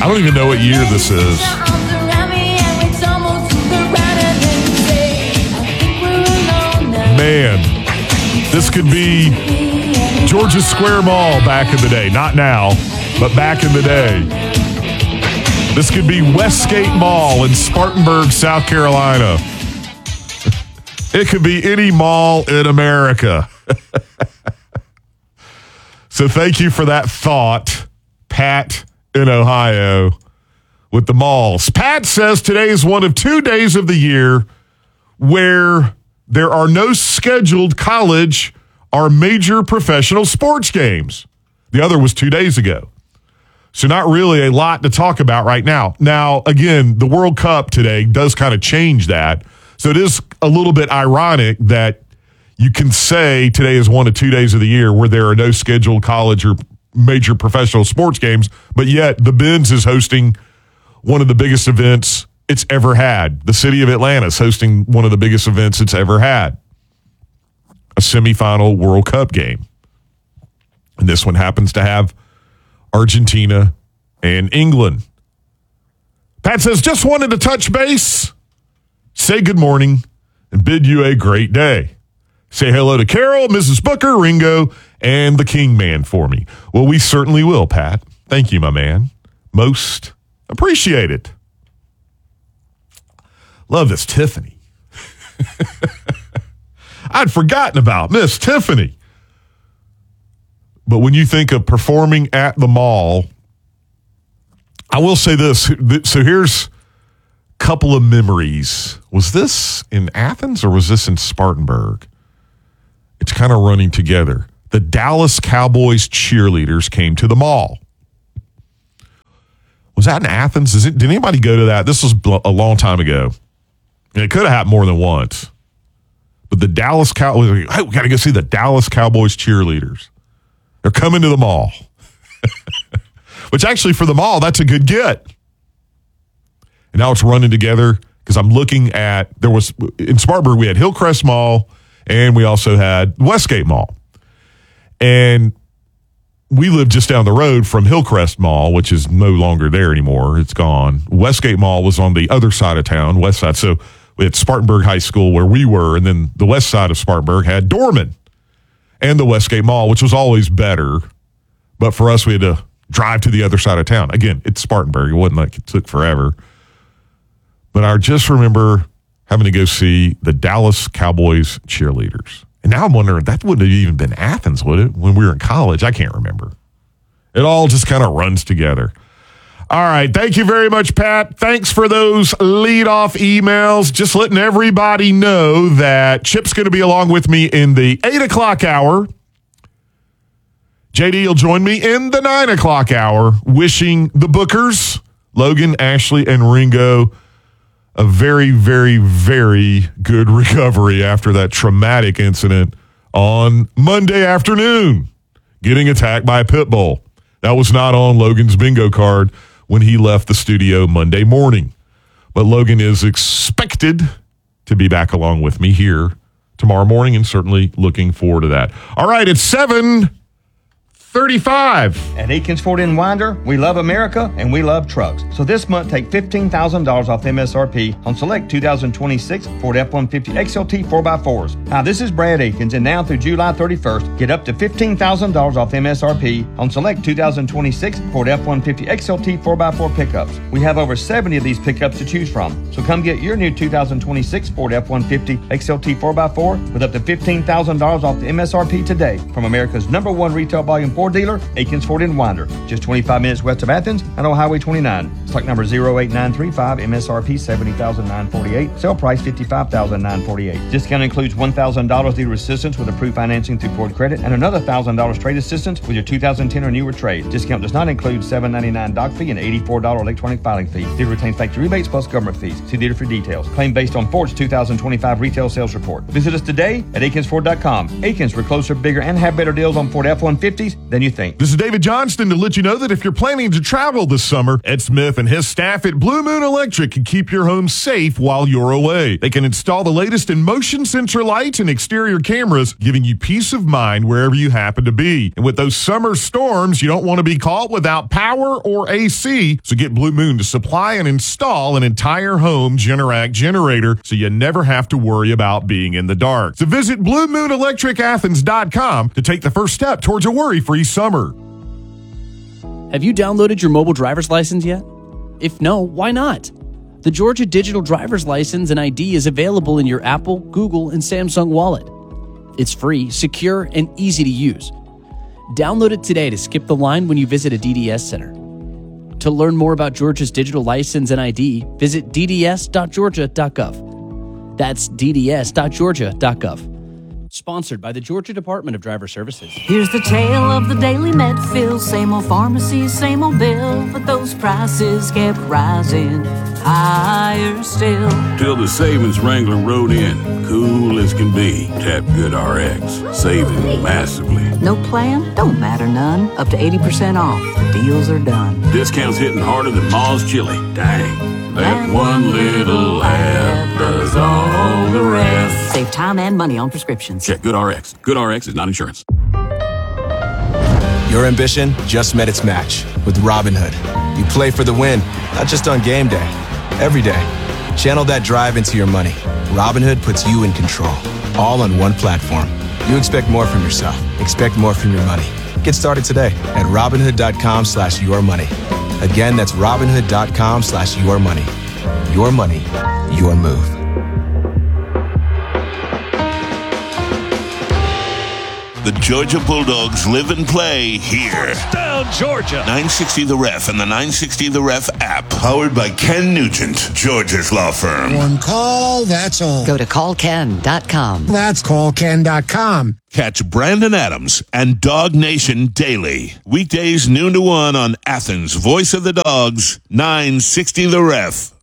I don't even know what year this is. Man, this could be Georgia Square Mall back in the day. Not now, but back in the day. This could be Westgate Mall in Spartanburg, South Carolina. It could be any mall in America. So thank you for that thought, Pat in Ohio, with the malls. Pat says today is one of 2 days of the year where there are no scheduled college or major professional sports games. The other was 2 days ago. So not really a lot to talk about right now. Now, again, the World Cup today does kind of change that. So it is a little bit ironic that you can say today is one of 2 days of the year where there are no scheduled college or major professional sports games, but yet the Benz is hosting one of the biggest events it's ever had. The city of Atlanta is hosting one of the biggest events it's ever had. A semifinal World Cup game. And this one happens to have Argentina and England. Pat says, just wanted to touch base, say good morning, and bid you a great day. Say hello to Carol, Mrs. Booker, Ringo, and the King Man for me. Well, we certainly will, Pat. Thank you, my man. Most appreciated. Love this Tiffany. I'd forgotten about Miss Tiffany. But when you think of performing at the mall, I will say this. So here's a couple of memories. Was this in Athens or was this in Spartanburg? It's kind of running together. The Dallas Cowboys cheerleaders came to the mall. Was that in Athens? Did anybody go to that? This was a long time ago. And it could have happened more than once. But the Dallas Cowboys, hey, we got to go see the Dallas Cowboys cheerleaders. They're coming to the mall. Which actually for the mall, that's a good get. And now it's running together because I'm looking at, in Spartanburg, we had Hillcrest Mall and we also had Westgate Mall. And we live just down the road from Hillcrest Mall, which is no longer there anymore. It's gone. Westgate Mall was on the other side of town, west side. So we had Spartanburg High School where we were, and then the west side of Spartanburg had Dorman and the Westgate Mall, which was always better. But for us, we had to drive to the other side of town. Again, it's Spartanburg. It wasn't like it took forever. But I just remember having to go see the Dallas Cowboys cheerleaders. And now I'm wondering, that wouldn't have even been Athens, would it? When we were in college, I can't remember. It all just kind of runs together. All right. Thank you very much, Pat. Thanks for those lead-off emails. Just letting everybody know that Chip's going to be along with me in the 8 o'clock hour. JD will join me in the 9 o'clock hour, wishing the Bookers, Logan, Ashley, and Ringo, a very, very, very good recovery after that traumatic incident on Monday afternoon, getting attacked by a pit bull. That was not on Logan's bingo card when he left the studio Monday morning. But Logan is expected to be back along with me here tomorrow morning, and certainly looking forward to that. All right, it's 7:35. At Akins Ford in Winder, we love America and we love trucks. So this month, take $15,000 off MSRP on select 2026 Ford F-150 XLT 4x4s. Hi, this is Brad Akins, and now through July 31st, get up to $15,000 off MSRP on select 2026 Ford F-150 XLT 4x4 pickups. We have over 70 of these pickups to choose from. So come get your new 2026 Ford F-150 XLT 4x4 with up to $15,000 off the MSRP today from America's #1 retail volume Ford dealer, Akins Ford in Winder, just 25 minutes west of Athens and on Highway 29. Stock number 08935, MSRP $70,948, sale price $55,948. Discount includes $1,000 dealer assistance with approved financing through Ford Credit and another $1,000 trade assistance with your 2010 or newer trade. Discount does not include $7.99 doc fee and $84 electronic filing fee. Dealer retains factory rebates plus government fees. See dealer for details. Claim based on Ford's 2025 retail sales report. Visit us today at akinsford.com. Akins, we're closer, bigger, and have better deals on Ford F-150s than you think. This is David Johnston to let you know that if you're planning to travel this summer, Ed Smith and his staff at Blue Moon Electric can keep your home safe while you're away. They can install the latest in motion sensor lights and exterior cameras, giving you peace of mind wherever you happen to be. And with those summer storms, you don't want to be caught without power or AC, so get Blue Moon to supply and install an entire home Generac generator so you never have to worry about being in the dark. So visit BlueMoonElectricAthens.com to take the first step towards a worry-free summer. Have you downloaded your mobile driver's license yet? If no, why not? The Georgia Digital Driver's License and ID is available in your Apple, Google, and Samsung wallet. It's free, secure, and easy to use. Download it today to skip the line when you visit a DDS center. To learn more about Georgia's digital license and ID, visit dds.georgia.gov. That's dds.georgia.gov. Sponsored by the Georgia Department of Driver Services. Here's the tale of the daily Medfield. Same old pharmacy, same old bill, but those prices kept rising higher still. Till the savings Wrangler rode in, cool as can be. Tap Good RX, saving massively. No plan? Don't matter none. Up to 80% off. The deals are done. Discounts hitting harder than Ma's chili. Dang. That one little app does all the rest. Save time and money on prescriptions. Check Good RX. Good RX is not insurance. Your ambition just met its match with Robinhood. You play for the win, not just on game day, every day. Channel that drive into your money. Robinhood puts you in control, all on one platform. You expect more from yourself. Expect more from your money. Get started today at Robinhood.com/yourmoney. Again, that's Robinhood.com/yourmoney. Your money, your move. The Georgia Bulldogs live and play here. Down Georgia. 960 The Ref and the 960 The Ref app. Powered by Ken Nugent, Georgia's law firm. One call, that's all. Go to callken.com. That's callken.com. Catch Brandon Adams and Dog Nation daily. Weekdays noon to 1 on Athens' Voice of the Dogs, 960 The Ref.